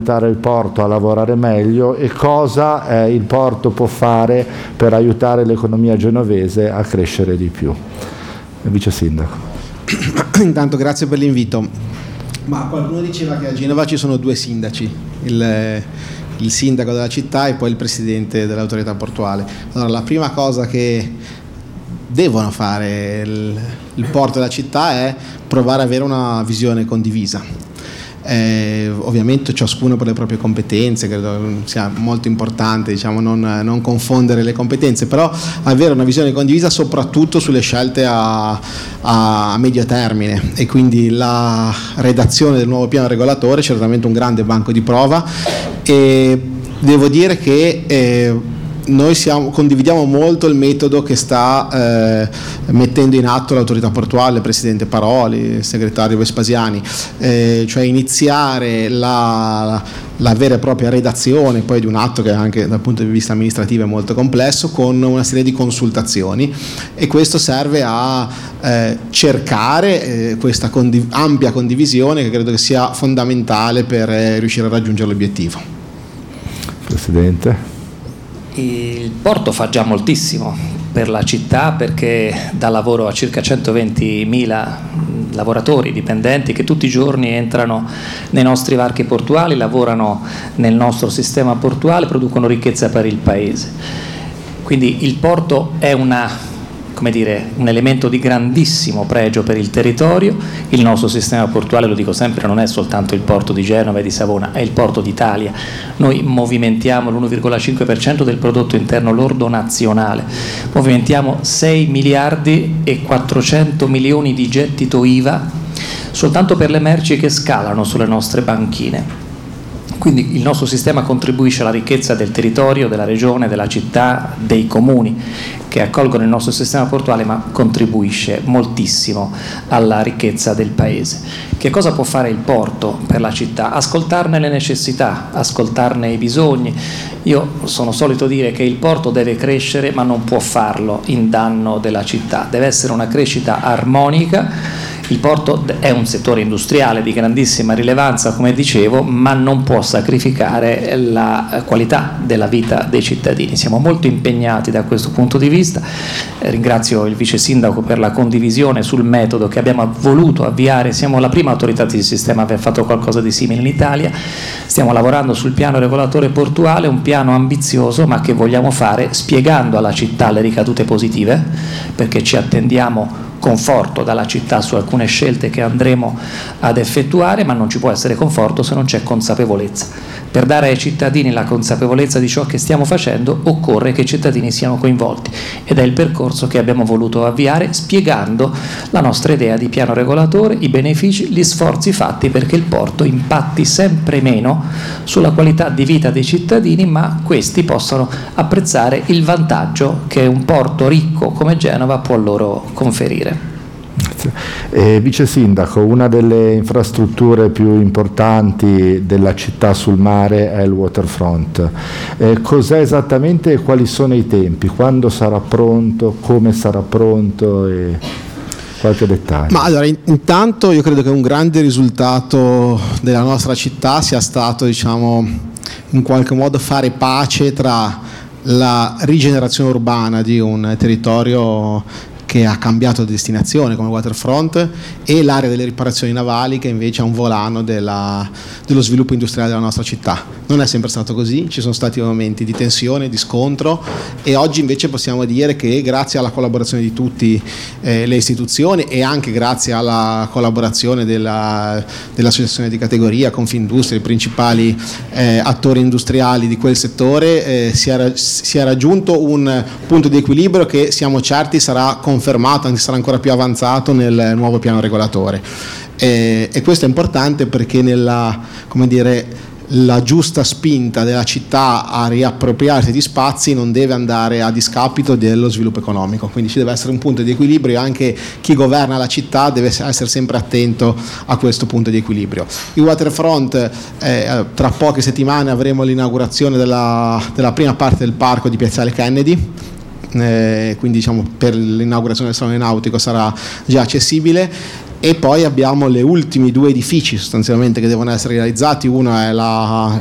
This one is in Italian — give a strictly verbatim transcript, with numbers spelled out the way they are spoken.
aiutare il porto a lavorare meglio e cosa eh, il porto può fare per aiutare l'economia genovese a crescere di più. Vice Sindaco. Intanto grazie per l'invito. Ma qualcuno diceva che a Genova ci sono due sindaci, il, il sindaco della città e poi il presidente dell'autorità portuale. Allora, la prima cosa che devono fare il, il porto e la città è provare ad avere una visione condivisa. Eh, ovviamente ciascuno per le proprie competenze, credo sia molto importante, diciamo, non, non confondere le competenze, però avere una visione condivisa soprattutto sulle scelte a, a medio termine, e quindi la redazione del nuovo piano regolatore è certamente un grande banco di prova, e devo dire che eh, noi siamo, condividiamo molto il metodo che sta eh, mettendo in atto l'autorità portuale, il presidente Paroli, il segretario Vespasiani, eh, cioè iniziare la, la vera e propria redazione poi di un atto che anche dal punto di vista amministrativo è molto complesso, con una serie di consultazioni, e questo serve a eh, cercare eh, questa condiv- ampia condivisione, che credo che sia fondamentale per eh, riuscire a raggiungere l'obiettivo. Presidente. Il porto fa già moltissimo per la città, perché dà lavoro a circa centoventimila lavoratori dipendenti che tutti i giorni entrano nei nostri varchi portuali, lavorano nel nostro sistema portuale, producono ricchezza per il paese. Quindi il porto è una, come dire, un elemento di grandissimo pregio per il territorio. Il nostro sistema portuale, lo dico sempre, non è soltanto il porto di Genova e di Savona, è il porto d'Italia. Noi movimentiamo l'uno virgola cinque per cento del prodotto interno lordo nazionale, movimentiamo sei miliardi e quattrocento milioni di gettito I V A soltanto per le merci che scalano sulle nostre banchine. Quindi il nostro sistema contribuisce alla ricchezza del territorio, della regione, della città, dei comuni che accolgono il nostro sistema portuale, ma contribuisce moltissimo alla ricchezza del paese. Che cosa può fare il porto per la città? Ascoltarne le necessità, ascoltarne i bisogni. Io sono solito dire che il porto deve crescere, ma non può farlo in danno della città. Deve essere una crescita armonica. Il porto è un settore industriale di grandissima rilevanza, come dicevo, ma non può sacrificare la qualità della vita dei cittadini. Siamo molto impegnati da questo punto di vista. Ringrazio il vice sindaco per la condivisione sul metodo che abbiamo voluto avviare. Siamo la prima autorità di sistema a aver fatto qualcosa di simile in Italia. Stiamo lavorando sul piano regolatore portuale, un piano ambizioso, ma che vogliamo fare spiegando alla città le ricadute positive, perché ci attendiamo conforto dalla città su alcune scelte che andremo ad effettuare, ma non ci può essere conforto se non c'è consapevolezza. Per dare ai cittadini la consapevolezza di ciò che stiamo facendo occorre che i cittadini siano coinvolti, ed è il percorso che abbiamo voluto avviare spiegando la nostra idea di piano regolatore, i benefici, gli sforzi fatti perché il porto impatti sempre meno sulla qualità di vita dei cittadini, ma questi possano apprezzare il vantaggio che un porto ricco come Genova può loro conferire. Eh, Vice Sindaco, una delle infrastrutture più importanti della città sul mare è il waterfront. Eh, cos'è esattamente e quali sono i tempi? Quando sarà pronto? Come sarà pronto? E qualche dettaglio. Ma allora, intanto io credo che un grande risultato della nostra città sia stato, diciamo, in qualche modo fare pace tra la rigenerazione urbana di un territorio che ha cambiato destinazione come waterfront e l'area delle riparazioni navali, che invece è un volano della, dello sviluppo industriale della nostra città. Non è sempre stato così, ci sono stati momenti di tensione, di scontro, e oggi invece possiamo dire che grazie alla collaborazione di tutte eh, le istituzioni e anche grazie alla collaborazione della, dell'associazione di categoria, Confindustria, i principali eh, attori industriali di quel settore, eh, si, è, si è raggiunto un punto di equilibrio che siamo certi sarà confermato confermato, anche sarà ancora più avanzato nel nuovo piano regolatore, e, e questo è importante perché nella, come dire, la giusta spinta della città a riappropriarsi di spazi non deve andare a discapito dello sviluppo economico, quindi ci deve essere un punto di equilibrio, e anche chi governa la città deve essere sempre attento a questo punto di equilibrio. Il waterfront, eh, tra poche settimane avremo l'inaugurazione della, della prima parte del parco di Piazzale Kennedy. Eh, quindi diciamo per l'inaugurazione del salone nautico sarà già accessibile. E poi abbiamo le ultimi due edifici sostanzialmente che devono essere realizzati. Uno è la,